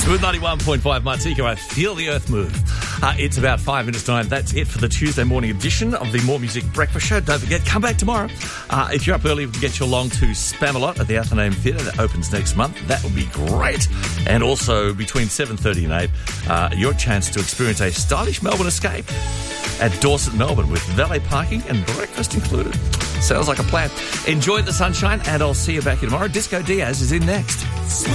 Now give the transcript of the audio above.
Smooth 91.5 Martika, I feel the earth move. It's about 5 minutes 9. That's it for the Tuesday morning edition of the More Music Breakfast Show. Don't forget, come back tomorrow. If you're up early, we can get you along to Spamalot at the Athenaeum Theatre. That opens next month. That will be great. And also, between 7:30 and 8, your chance to experience a stylish Melbourne escape at Dorset, Melbourne, with valet parking and breakfast included. Sounds like a plan. Enjoy the sunshine, and I'll see you back here tomorrow. Disco Diaz is in next.